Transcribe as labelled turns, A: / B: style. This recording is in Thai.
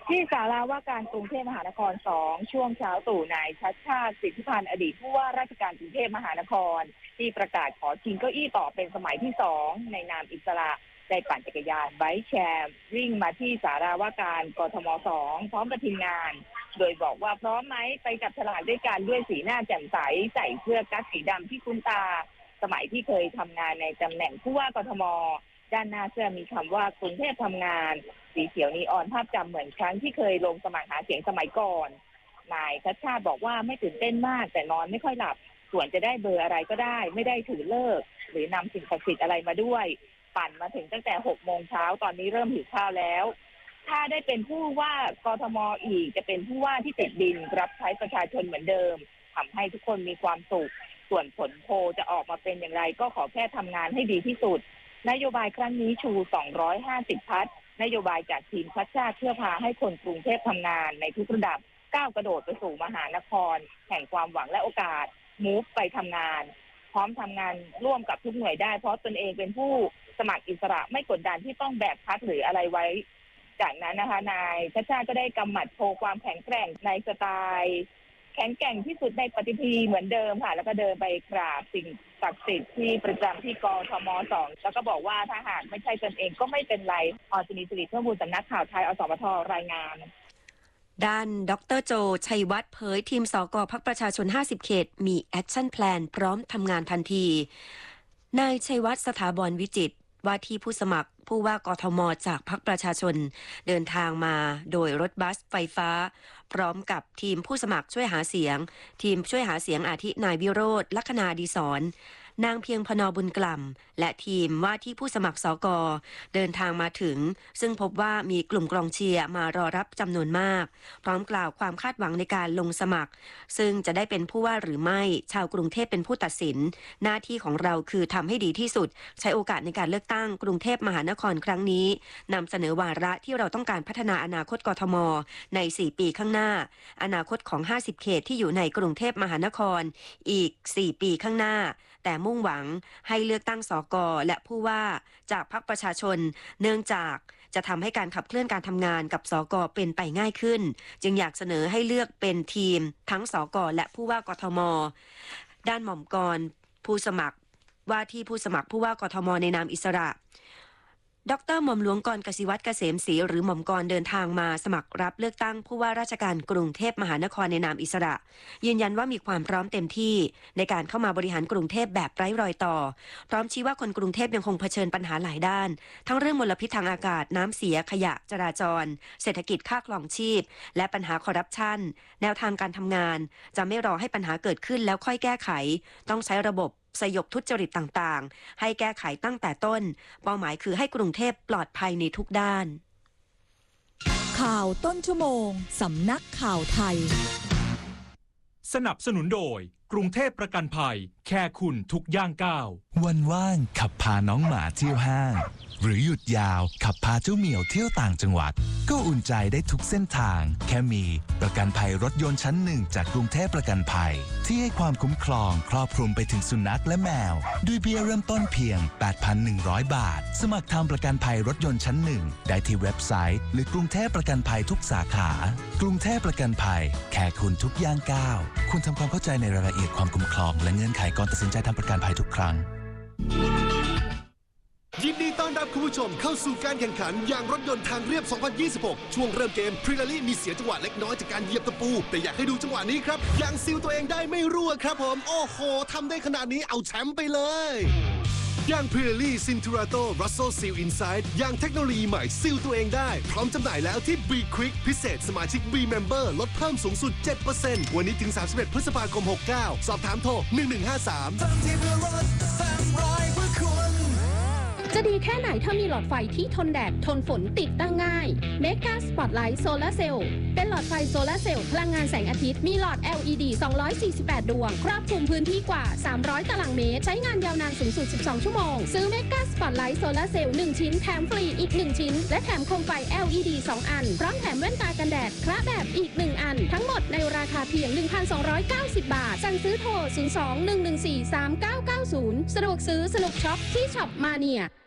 A: ที่ศาลาว่าการกรุงเทพมหานคร2ช่วงเช้าตรู่นายชัชชาติ สิทธิพันธ์อดีตผู้ว่าราชการกรุงเทพมหานครที่ประกาศขอชิงเก้าอี้ต่อเป็นสมัยที่2ในนามอิสระได้ปั่นจักรยานไบค์แชร์วิ่งมาที่ศาลาว่าการกทม2พร้อมกับทีมงานโดยบอกว่าพร้อมไหมไปจับฉลากด้วยกันด้วยสีหน้าแจ่มใสใส่เสื้อกั๊กสีดำที่คุ้นตาสมัยที่เคยทำงานในตำแหน่งผู้ว่ากทมด้านหน้าเสื้อมีคำว่ากรุงเทพทำงานสีเขียวนีออนภาพจำเหมือนครั้งที่เคยลงสมัครหาเสียงสมัยก่อนนายชัชชาติบอกว่าไม่ตื่นเต้นมากแต่นอนไม่ค่อยหลับส่วนจะได้เบอร์อะไรก็ได้ไม่ได้ถือเลิกหรือนำสิ่งศักดิ์สิทธิ์อะไรมาด้วยปั่นมาถึงตั้งแต่6 โมงเช้าตอนนี้เริ่มหิวข้าวแล้วถ้าได้เป็นผู้ว่ากทมอีกจะเป็นผู้ว่าที่ติดดินรับใช้ประชาชนเหมือนเดิมทำให้ทุกคนมีความสุขส่วนผลโพลจะออกมาเป็นอย่างไรก็ขอแค่ทำงานให้ดีที่สุดนโยบายครั้งนี้ชู250พัดนโยบายจากทีมชัชชาติเพื่อพาให้คนกรุงเทพทำงานในทุกระดับก้าวกระโดดไปสู่มหานครแห่งความหวังและโอกาสมูฟไปทำงานพร้อมทำงานร่วมกับทุกหน่วยได้เพราะตนเองเป็นผู้สมัครอิสระไม่กดดันที่ต้องแบกพัดหรืออะไรไว้จากนั้นนะคะนายชัชชาติก็ได้กำหมัดโชว์ความแข็งแกร่งในสไตล์แข็งแกร่งที่สุดในปฏิพีเหมือนเดิมค่ะแล้วก็เดินไปกราบสิ่งศักดิ์สิทธิ์ที่ประจำที่กทม2แล้วก็บอกว่าถ้าหากไม่ใช่ตนเองก็ไม่เป็นไรอรชนีสิริเพิ่มพูนสำนักข่าวไทยอสมทรายงาน
B: ด้านดร.โจชัยวัฒน์เผยทีมสก.พรรคประชาชน50เขตมีแอคชั่นแพลนพร้อมทำงานทันทีนายชัยวัฒน์สถาบรวิจิตรว่าที่ผู้สมัครผู้ว่ากทมจากพรรคประชาชนเดินทางมาโดยรถบัสไฟฟ้าพร้อมกับทีมผู้สมัครช่วยหาเสียงทีมช่วยหาเสียงอาทินายวิโรจน์ลัคนาดีศรนางเพียงพนบุญกล่ำและทีมว่าที่ผู้สมัครสก.เดินทางมาถึงซึ่งพบว่ามีกลุ่มกองเชียร์มารอรับจำนวนมากพร้อมกล่าวความคาดหวังในการลงสมัครซึ่งจะได้เป็นผู้ว่าหรือไม่ชาวกรุงเทพเป็นผู้ตัดสินหน้าที่ของเราคือทำให้ดีที่สุดใช้โอกาสในการเลือกตั้งกรุงเทพมหานครครั้งนี้นำเสนอวาระที่เราต้องการพัฒนาอนาคตกทมใน4 ปีข้างหน้าอนาคตของ50เขตที่อยู่ในกรุงเทพมหานครอีก4 ปีข้างหน้าแต่มุ่งหวังให้เลือกตั้งสก.และผู้ว่าจากพรรคประชาชนเนื่องจากจะทำให้การขับเคลื่อนการทำงานกับสก.เป็นไปง่ายขึ้นจึงอยากเสนอให้เลือกเป็นทีมทั้งสก.และผู้ว่ากทมด้านหม่อมกรผู้สมัครว่าที่ผู้สมัครผู้ว่ากทมในนามอิสระดร.หม่อมหลวงกรกสิวัฒน์เกษมศรีหรือหม่อมกรเดินทางมาสมัครรับเลือกตั้งผู้ว่าราชการกรุงเทพมหานครในนามอิสระยืนยันว่ามีความพร้อมเต็มที่ในการเข้ามาบริหารกรุงเทพแบบไร้รอยต่อพร้อมชี้ว่าคนกรุงเทพยังคงเผชิญปัญหาหลายด้านทั้งเรื่องมลพิษทางอากาศน้ำเสียขยะจราจรเศรษฐกิจค่าครองชีพและปัญหาคอร์รัปชันแนวทางการทำงานจะไม่รอให้ปัญหาเกิดขึ้นแล้วค่อยแก้ไขต้องใช้ระบบสยบทุจริตต่างๆให้แก้ไขตั้งแต่ต้นเป้าหมายคือให้กรุงเทพปลอดภัยในทุกด้าน
C: ข่าวต้นชั่วโมงสำนักข่าวไทย
D: สนับสนุนโดยกรุงเทพประกันภัยแค่คุณทุกย่างก้าว
E: วันว่างขับพาน้องหมาเที่ยวห้างหรือหยุดยาวขับพาเจ้าเหมียวเที่ยวต่างจังหวัดก็อุ่นใจได้ทุกเส้นทางแค่มีประกันภัยรถยนต์ชั้น1จากกรุงเทพประกันภัยที่ให้ความคุ้มครองครอบคลุมไปถึงสุนัขและแมวด้วยเบี้ยเริ่มต้นเพียง 8,100 บาทสมัครทำประกันภัยรถยนต์ชั้น1ได้ที่เว็บไซต์หรือกรุงเทพประกันภัยทุกสาขากรุงเทพประกันภัยแค่คุณทุกย่างก้าวคุณทำความเข้าใจในรายละเอียดความคุ้มครองและเงื่อนไขก่อนตัดสินใจทำประกันภัยทุกครั้ง
F: ยินดีต้อนรับคุณผู้ชมเข้าสู่การแข่งขันยางรถยนต์ทางเรียบ 2026 ช่วงเริ่มเกมพรีลารี่มีเสียจังหวะเล็กน้อยจากการเหยียบตะปูแต่อยากให้ดูจังหวะนี้ครับยางซิลตัวเองได้ไม่รั่วครับผมโอ้โหทำได้ขนาดนี้เอาแชมป์ไปเลยยางพรีลารี่ซินทูราโตรัสโซซีลอินไซด์ยางเทคโนโลยีใหม่ซิลตัวเองได้พร้อมจำหน่ายแล้วที่ B Quick พิเศษสมาชิก B Member ลดเพิ่มสูงสุด 7% วันนี้ถึง31พฤษภาคม 69 สอบถามโทร 1153
G: จะดีแค่ไหนถ้ามีหลอดไฟที่ทนแดดทนฝนติดตั้งง่าย Mega Spotlight Solar Cell เป็นหลอดไฟโซลาร์เซลล์พลังงานแสงอาทิตย์มีหลอด LED 248 ดวงครอบคลุมพื้นที่กว่า300ตารางเมตรใช้งานยาวนานสูงสุด12ชั่วโมงซื้อ Mega Spotlight Solar Cell 1 ชิ้นแถมฟรีอีก1ชิ้นและแถมโคมไฟ LED 2 อันพร้อมแถมแว่นตากันแดดคละแบบอีก1อันทั้งหมดในราคาเพียง 1,290 บาทสั่งซื้อโทร 02-114-3990 สะดวกซื้อสนุกช็อปที่ช็อปมาเนีย